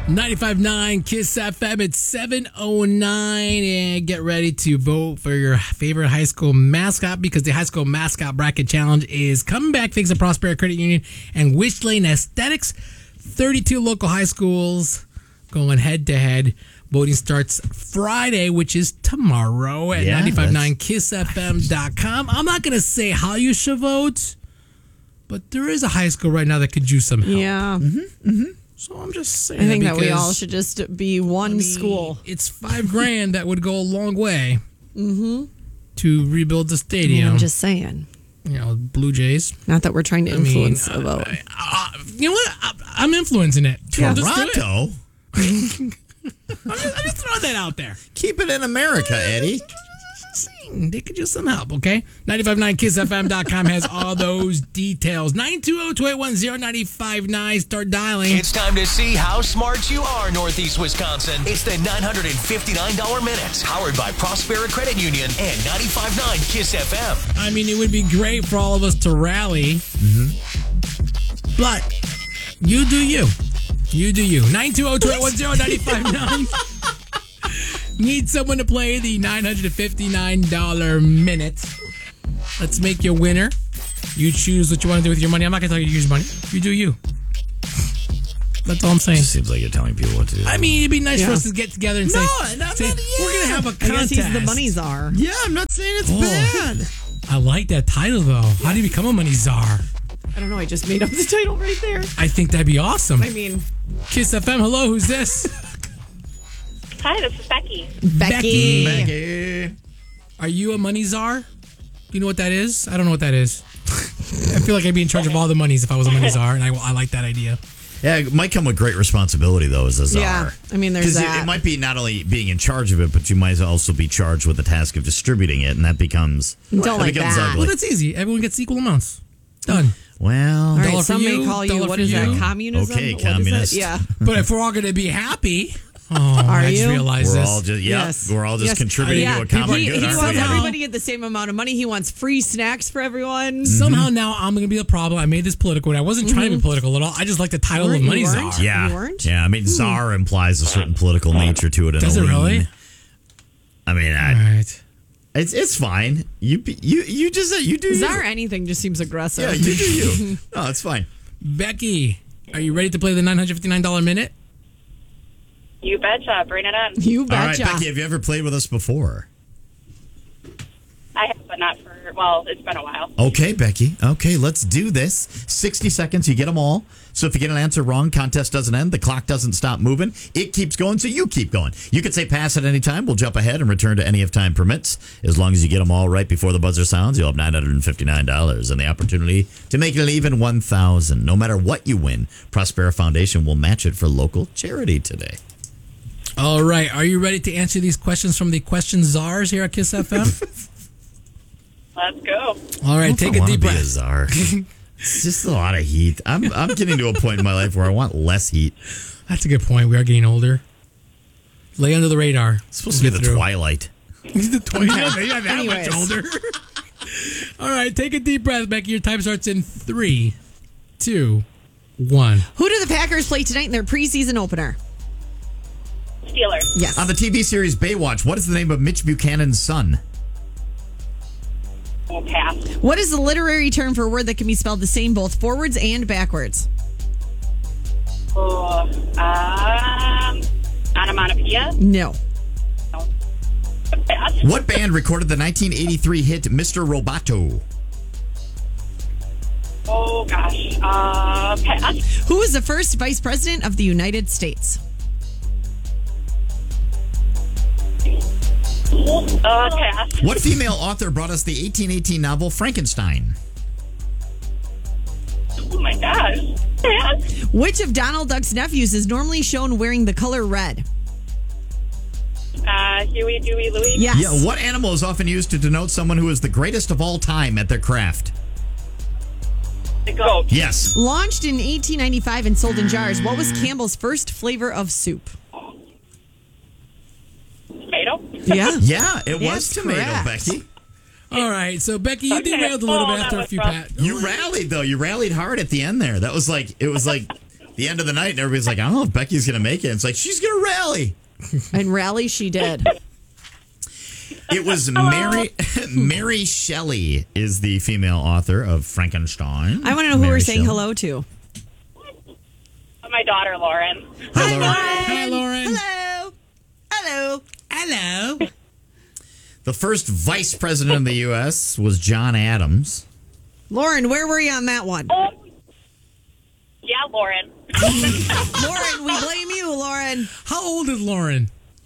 95.9 Kiss FM. It's 7:09, and get ready to vote for your favorite high school mascot because the high school mascot bracket challenge is coming back thanks to Prospera Credit Union and Wish Lane Aesthetics. 32 local high schools going head to head. Voting starts Friday, which is tomorrow at 959kissfm.com. I'm not going to say how you should vote, but there is a high school right now that could use some help. Yeah. So I'm just saying. I think that we all should just be one school. It's $5,000 that would go a long way to rebuild the stadium. I'm just saying. You know, Blue Jays. Not that we're trying to influence a vote. You know what? I'm influencing it. Toronto? I'm just throwing that out there. Keep it in America, Eddie. They could use some help, okay? 959kissfm.com has all those details. 920-281-0959. Start dialing. It's time to see how smart you are, Northeast Wisconsin. It's the $959 Minute, powered by Prospera Credit Union and 95.9 Kiss FM. I mean, it would be great for all of us to rally. But you do you. You do you. 920-281-0959. Need someone to play the $959 minute. Let's make you a winner. You choose what you want to do with your money. I'm not going to tell you to use money. You do you. That's all I'm saying. It seems like you're telling people what to do. I mean, it'd be nice for us to get together and say, we're going to have a contest. I guess he's the money czar. Yeah, I'm not saying it's bad. I like that title, though. How do you become a money czar? I don't know. I just made up the title right there. I think that'd be awesome. I mean, Kiss FM, hello, who's this? Hi, this is Becky. Becky. Are you a money czar? Do you know what that is? I don't know what that is. I feel like I'd be in charge of all the monies if I was a money czar, and I like that idea. Yeah, it might come with great responsibility, though, as a czar. Yeah, I mean, there's that. It might be not only being in charge of it, but you might also be charged with the task of distributing it, and that becomes, ugly. Well, that's easy. Everyone gets equal amounts. Done. Well, all right, $1 some for may you, call you, $1 what for is you. that, communism? Okay, What is it? communist. Yeah. But if we're all going to be happy, I just realized we're this. all just, Yes. we're all just contributing to a common He good, aren't wants we? everybody to get the same amount of money. He wants free snacks for everyone. Somehow now I'm going to be the problem. I made this political, and I wasn't trying to be political at all. I just like the title of money czar. Yeah, You weren't? yeah. I mean, czar implies a certain political nature to it. Does it really? I mean, All right. it's fine. You do Czar you. anything just seems aggressive. Yeah, you do you. No, it's fine. Becky, are you ready to play the $959 minute? You betcha. Bring it on. You All right, betcha. Becky, have you ever played with us before? I have, but not for, well, it's been a while. Okay, Becky. Okay, let's do this. 60 seconds, you get them all. So if you get an answer wrong, contest doesn't end. The clock doesn't stop moving. It keeps going, so you keep going. You can say pass at any time. We'll jump ahead and return to any if time permits. As long as you get them all right before the buzzer sounds, you'll have $959 and the opportunity to make it even $1,000. No matter what you win, Prospera Foundation will match it for local charity today. All right. Are you ready to answer these questions from the question czars here at Kiss FM? Let's go. All right. Take a deep Be a breath. czar. It's just a lot of heat. I'm getting to a point in my life where I want less heat. That's a good point. We are getting older. Lay under the radar. It's supposed to be the twilight. The twilight. You're not that Anyways. much older. All right. Take a deep breath, Becky. Your time starts in 3, 2, 1. Who do the Packers play tonight in their preseason opener? Steelers. Yes. On the TV series Baywatch, what is the name of Mitch Buchanan's son? We'll pass. What is the literary term for a word that can be spelled the same both forwards and backwards? Onomatopoeia. No. Pass. What band recorded the 1983 hit Mr. Roboto? Oh, gosh. Pass. Who was the first vice president of the United States? Pass. What female author brought us the 1818 novel Frankenstein? Oh, my gosh. Pass. Which of Donald Duck's nephews is normally shown wearing the color red? Huey, Dewey, Louie. Yes. Yeah, what animal is often used to denote someone who is the greatest of all time at their craft? The goat. Yes. Launched in 1895 and sold in jars, what was Campbell's first flavor of soup? Tomato. Yeah. Yeah, it was Yes, tomato, correct. Becky. All right. So, Becky, you Okay. derailed a little Oh, bit that after a was few rough. pat. You rallied, though. You rallied hard at the end there. It was like the end of the night, and everybody's like, I don't know if Becky's going to make it. And it's like, she's going to rally. And rally she did. It was Mary Shelley is the female author of Frankenstein. I want to know who we're saying hello to. My daughter, Lauren. Hi, Lauren. Hi, Lauren. Hello. Hello. Hello. The first vice president of the U.S. was John Adams. Lauren, where were you on that one? Yeah, Lauren. Lauren, we blame you, Lauren. How old is Lauren?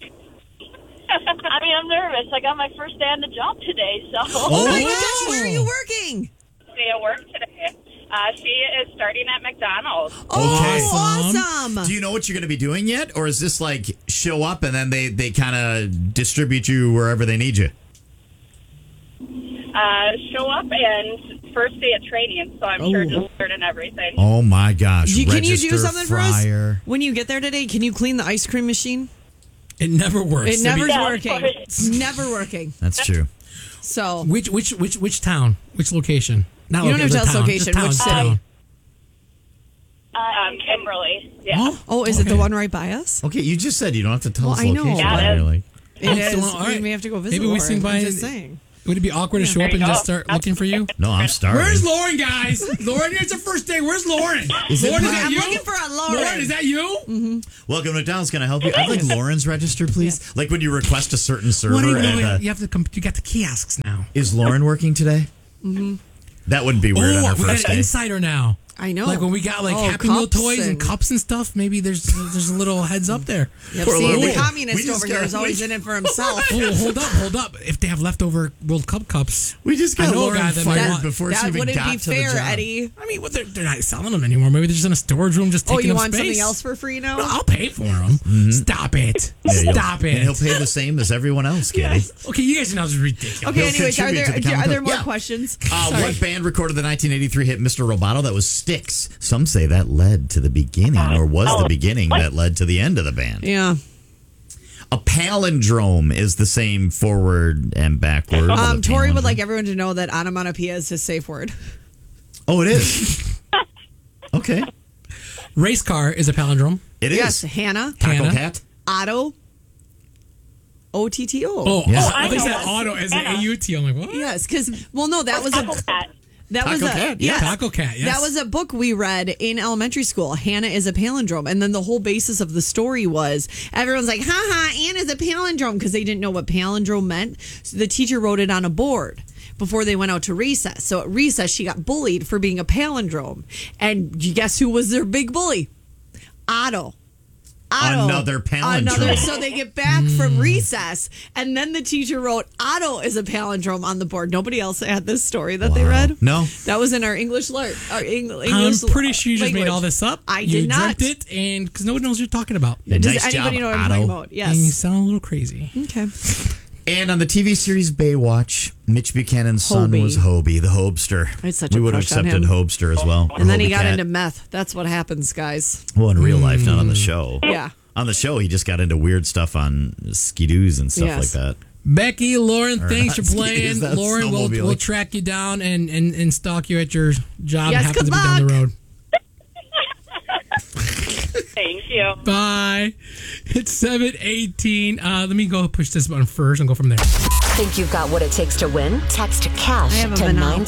I mean, I'm nervous. I got my first day on the job today, so. Oh my gosh, where are you working? Stay at work today. She is starting at McDonald's. Oh, awesome. Do you know what you're going to be doing yet? Or is this like show up and then they kind of distribute you wherever they need you? Show up and first day of training, so I'm sure just learning everything. Oh my gosh. Can you do something for us? fryer. When you get there today, can you clean the ice cream machine? It never works. It never is Yeah, working. of course. It's never working. That's true. So Which town? Which location? Not You don't have to tell us town, location, just town, which city? town. Kimberly. Yeah. is it the one right by us? Okay, you just said you don't have to tell Well, us I know. location. Yeah, You're like, It Oh, is. so, all right. We may have to go visit Maybe we Lauren. swing by I'm and- just saying. Would it be awkward to show up and you just go. start looking for you? no, I'm starving. Where's Lauren, guys? Lauren, it's her first day. Where's Lauren? Is it Lauren, is mine? that I'm you? looking for a Lauren. Lauren, is that you? Welcome to McDonald's. Can I help you? I'd like Lauren's register, please. Like when you request a certain server. What are you and, doing? You have to you got the kiosks now. is Lauren working today? Mm-hmm. That wouldn't be weird on Oh, our we got first an day. insider now. I know. Like when we got like Oh, Happy Meal cups toys and cups and stuff. Maybe there's a little heads up there. Yep, Poor see, Lauren. the We communist just over here is got- always in it for himself. Oh, hold up. If they have leftover World Cup cups, We just got I know a Lauren guy that might fired want- before she That even wouldn't got be to the fair, job. Eddie. I mean, they're not selling them anymore. Maybe they're just in a storage room, just Oh, taking you up want space. something else for free now? No, I'll pay for them. Stop it. Yeah, you'll- Stop And he'll it. pay the same as everyone else, Kitty. Okay, you guys know this is ridiculous. Okay, He'll anyways, are contribute to the there common more good. Yeah. questions? What band recorded the 1983 hit Mr. Roboto? That was Styx. Some say that led to the beginning, or was the beginning that led to the end of the band. Yeah. A palindrome is the same forward and backward. of a Tori would palindrome. like everyone to know that onomatopoeia is his safe word. Oh, it is. Okay. Race car is a palindrome. It is. Yes, Hannah, Taco Hannah. Cat. Otto, OTTO. Oh, Yeah. I think I said know. auto as an Anna. AUT. I'm like, what? Yes, because that was Taco a Cat. that was Taco a Cat, yes. Taco Cat, yes. That was a book we read in elementary school. Hannah is a palindrome, and then the whole basis of the story was everyone's like, "Ha ha, Anna's a palindrome," because they didn't know what palindrome meant. So the teacher wrote it on a board before they went out to recess. So at recess, she got bullied for being a palindrome, and you guess who was their big bully? Otto. Another palindrome. So they get back from recess, and then the teacher wrote Otto is a palindrome on the board. Nobody else had this story that they read. No. That was in our English alert. Our English. I'm pretty sure you just language. made all this up. I you did not. dreamt it, and because no one knows what you're talking about. Yeah, Does nice anybody job, know what I'm talking Otto. about? And you Yes. sound a little crazy. Okay. And on the TV series Baywatch, Mitch Buchanan's son Hobie. was Hobie, the Hobster. I had such we a would have crush on accepted him. Hobster as well. And then he Hobie got Cat. into meth. That's what happens, guys. Well, in real life, not on the show. Yeah. On the show, he just got into weird stuff on skidoos and stuff Yes. like that. Becky, Lauren, thanks for not skis, playing. that's Lauren, we'll snowmobiling. track you down and stalk you at your job. Yes, that happens good to be down the luck. road. Thank you. Bye. It's 7:18. Let me go push this button first and go from there. Think you've got what it takes to win? Text I CASH have a to banana.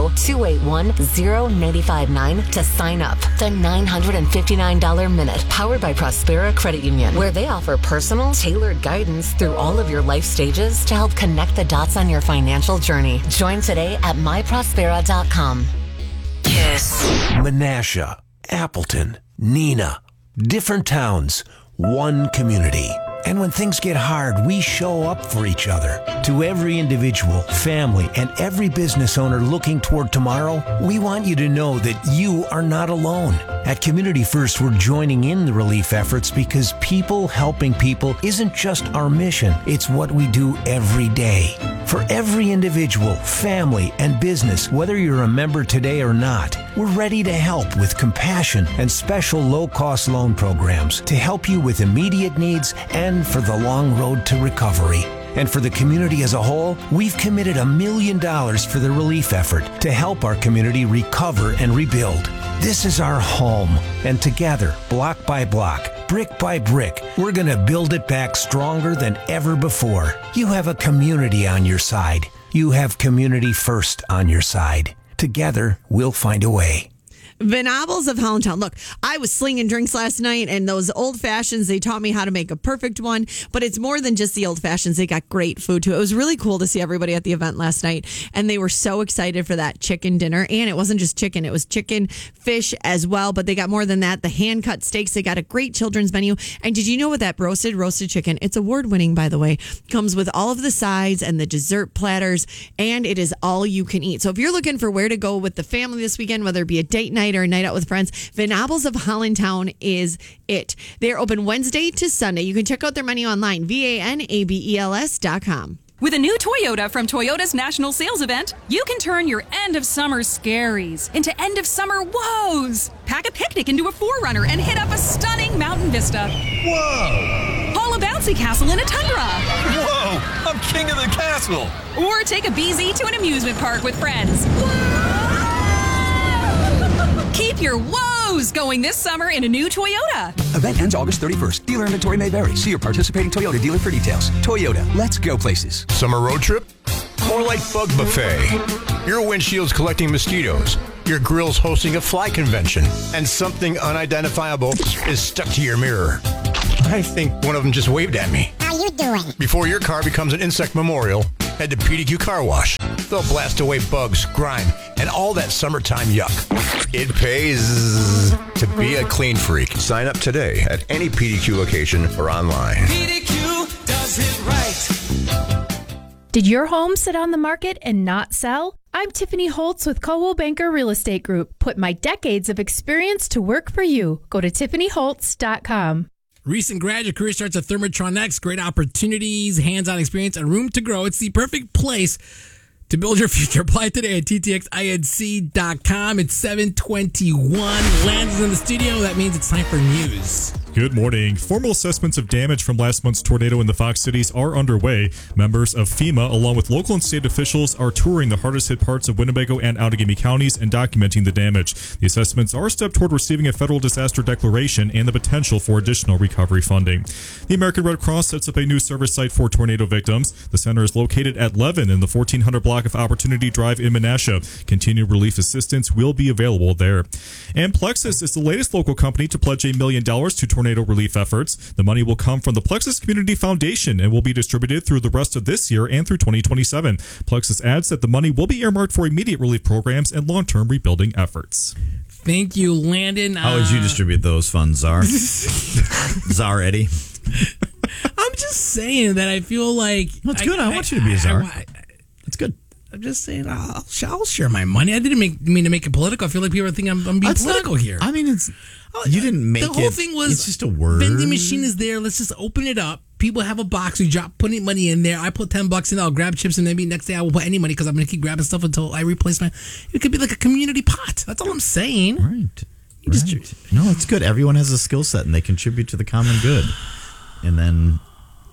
920-281-0959 to sign up. The $959 Minute, powered by Prospera Credit Union, where they offer personal, tailored guidance through all of your life stages to help connect the dots on your financial journey. Join today at myprospera.com. Kiss. Menasha, Appleton, Neenah. Different towns, one community. And when things get hard, we show up for each other. To every individual, family, and every business owner looking toward tomorrow, we want you to know that you are not alone. At Community First, we're joining in the relief efforts because people helping people isn't just our mission, it's what we do every day. For every individual, family, and business, whether you're a member today or not, we're ready to help with compassion and special low-cost loan programs to help you with immediate needs and for the long road to recovery. And for the community as a whole, we've committed $1 million for the relief effort to help our community recover and rebuild. This is our home, and together, block by block, brick by brick, we're going to build it back stronger than ever before. You have a community on your side. You have Community First on your side. Together, we'll find a way. Venables of Hollandtown. Look, I was slinging drinks last night, and those old fashions, they taught me how to make a perfect one. But it's more than just the old fashions. They got great food, too. It was really cool to see everybody at the event last night, and they were so excited for that chicken dinner. And it wasn't just chicken. It was chicken, fish as well. But they got more than that. The hand-cut steaks. They got a great children's menu. And did you know what that roasted chicken, it's award-winning, by the way, comes with all of the sides and the dessert platters, and it is all you can eat. So if you're looking for where to go with the family this weekend, whether it be a date night or a night out with friends, Venables of Hollandtown is it. They're open Wednesday to Sunday. You can check out their menu online, VANABELS.com. With a new Toyota from Toyota's National Sales Event, you can turn your end of summer scaries into end of summer woes. Pack a picnic into a 4Runner and hit up a stunning mountain vista. Whoa! Haul a bouncy castle in a Tundra. Whoa! I'm king of the castle. Or take a BZ to an amusement park with friends. Keep your woes going this summer in a new Toyota. Event ends August 31st. Dealer inventory may vary. See your participating Toyota dealer for details. Toyota, let's go places. Summer road trip? More like Bug Buffet. Your windshield's collecting mosquitoes. Your grill's hosting a fly convention. And something unidentifiable is stuck to your mirror. I think one of them just waved at me. How you doing? Before your car becomes an insect memorial, head to PDQ Car Wash. They'll blast away bugs, grime, and all that summertime yuck. It pays to be a clean freak. Sign up today at any PDQ location or online. PDQ does it right. Did your home sit on the market and not sell? I'm Tiffany Holtz with Coldwell Banker Real Estate Group. Put my decades of experience to work for you. Go to tiffanyholtz.com. Recent graduate career starts at Thermatron Next. Great opportunities, hands-on experience, and room to grow. It's the perfect place to build your future. Apply today at ttxinc.com. It's 7:21. Lance is in the studio. That means it's time for news. Good morning. Formal assessments of damage from last month's tornado in the Fox Cities are underway. Members of FEMA, along with local and state officials, are touring the hardest hit parts of Winnebago and Outagamie counties and documenting the damage. The assessments are a step toward receiving a federal disaster declaration and the potential for additional recovery funding. The American Red Cross sets up a new service site for tornado victims. The center is located at Levin in the 1400 block of Opportunity Drive in Menasha. Continued relief assistance will be available there. And Plexus is the latest local company to pledge $1 million to tornado relief efforts. The money will come from the Plexus Community Foundation and will be distributed through the rest of this year and through 2027. Plexus adds that the money will be earmarked for immediate relief programs and long-term rebuilding efforts. Thank you, Landon. How would you distribute those funds, Czar? Czar Eddie? I'm just saying that I feel like... That's good. I want you to be a czar. That's good. I'm just saying I'll share my money. I didn't mean to make it political. I feel like people are thinking I'm being political here. I mean, you didn't make it. The whole thing was, it's just a word. Vending machine is there. Let's just open it up. People have a box. We put money in there. I put $10 in. I'll grab chips, and maybe next day I will put any money because I'm going to keep grabbing stuff until I replace my. It could be like a community pot. That's all I'm saying. Right. No, it's good. Everyone has a skill set, and they contribute to the common good. And then.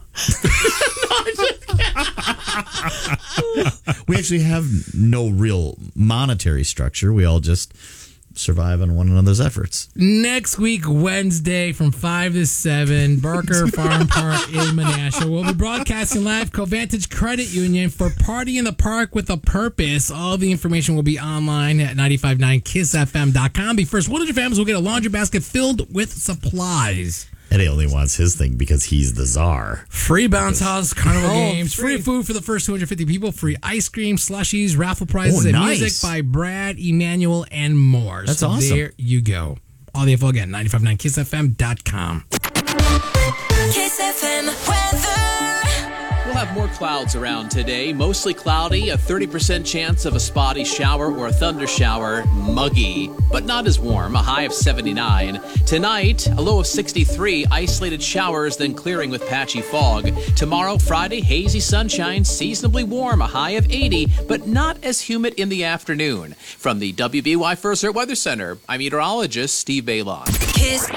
We actually have no real monetary structure. We all just survive on one another's efforts. Next week, Wednesday, from 5 to 7, Barker Farm Park in Menasha. We'll be broadcasting live Covantage Credit Union for Party in the Park with a Purpose. All the information will be online at 959kissfm.com. The first 100 families will get a laundry basket filled with supplies. Eddie only wants his thing because he's the czar. Free bounce house, carnival games, free food for the first 250 people, free ice cream, slushies, raffle prizes, and music by Brad, Emmanuel, and more. That's awesome. There you go. All the info again, 959kissfm.com. Kiss FM weather. We'll have more clouds around today. Mostly cloudy, a 30% chance of a spotty shower or a thunder shower. Muggy, but not as warm, a high of 79. Tonight, a low of 63. Isolated showers, then clearing with patchy fog. Tomorrow, Friday, hazy sunshine, seasonably warm, a high of 80, but not as humid in the afternoon. From the WBY First Alert Weather Center, I'm meteorologist Steve Baylon. Kiss